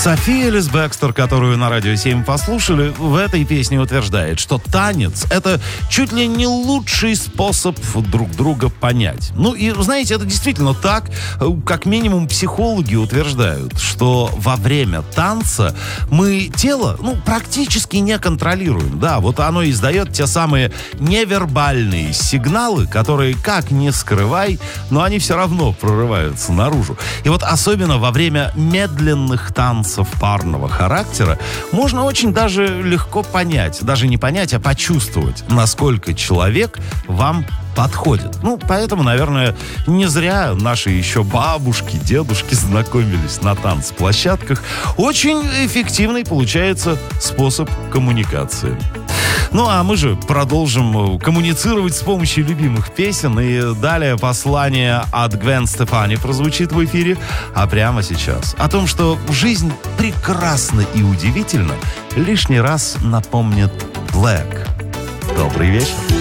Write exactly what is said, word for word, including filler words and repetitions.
София Элис Бекстер, которую на Радио семь послушали, в этой песне утверждает, что танец — это чуть ли не лучший способ друг друга понять. Ну и, знаете, это действительно так. Как минимум психологи утверждают, что во время танца мы тело, ну, практически не контролируем. Да, вот оно издает те самые невербальные сигналы, которые, как ни скрывай, но они все равно прорываются наружу. И вот особенно во время медленных танцев парного характера можно очень даже легко понять, даже не понять, а почувствовать, насколько человек вам подходит. Ну, поэтому, наверное, не зря наши еще бабушки, дедушки знакомились на танцплощадках. Очень эффективный получается способ коммуникации. Ну, а мы же продолжим коммуницировать с помощью любимых песен. И далее послание от Гвен Стефани прозвучит в эфире. А прямо сейчас о том, что жизнь прекрасна и удивительна, лишний раз напомнит Black. Добрый вечер.